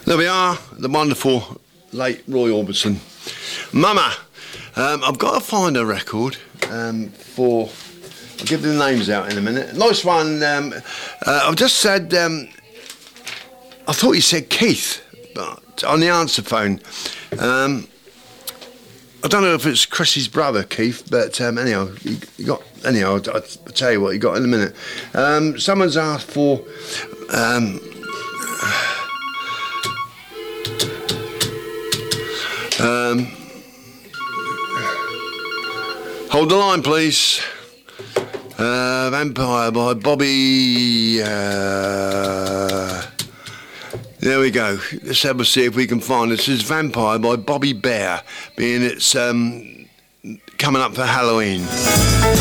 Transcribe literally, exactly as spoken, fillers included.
There we are, the wonderful late Roy Orbison. Mama, um, I've got to find a record um, for... I'll give the names out in a minute. Nice one. Um, uh, I've just said... Um, I thought you said Keith, but on the answer phone. Um, I don't know if it's Chrissy's brother, Keith, but um, anyhow, you, you got... Anyhow, I'll, I'll tell you what you got in a minute. Um, someone's asked for... Um, Um, hold the line, please. Uh, Vampire by Bobby. Uh, there we go. Let's have a see if we can find it. This is Vampire by Bobby Bear, being it's um, coming up for Halloween.